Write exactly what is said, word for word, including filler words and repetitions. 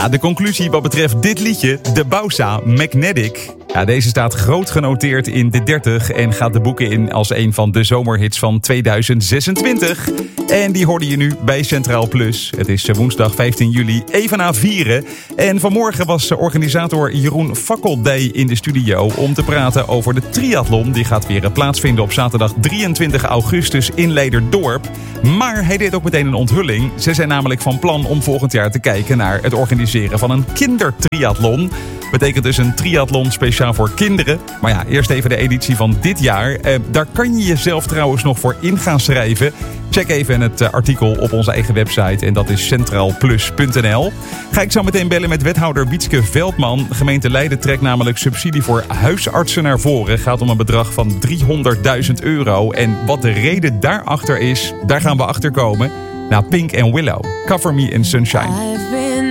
Ja, de conclusie wat betreft dit liedje, de Bausa Magnetic. Ja, deze staat groot genoteerd in de dertig en gaat de boeken in als een van de zomerhits van tweeduizend zesentwintig. En die hoorde je nu bij Centraal Plus. Het is woensdag vijftien juli, even na vieren. En vanmorgen was organisator Jeroen Fakkeldij in de studio om te praten over de triathlon. Die gaat weer plaatsvinden op zaterdag drieëntwintig augustus in Leiderdorp. Maar hij deed ook meteen een onthulling. Ze zijn namelijk van plan om volgend jaar te kijken naar het organiseren van een kindertriathlon. Betekent dus een triathlon speciaal voor kinderen. Maar ja, eerst even de editie van dit jaar. Eh, daar kan je jezelf trouwens nog voor in gaan schrijven. Check even het uh, artikel op onze eigen website en dat is centraal plus punt n l. Ga ik zo meteen bellen met wethouder Wietske Veldman. Gemeente Leiden trekt namelijk subsidie voor huisartsen naar voren. Gaat om een bedrag van driehonderdduizend euro. En wat de reden daarachter is, daar gaan we achter komen. Na Pink en Willow, Cover Me in Sunshine.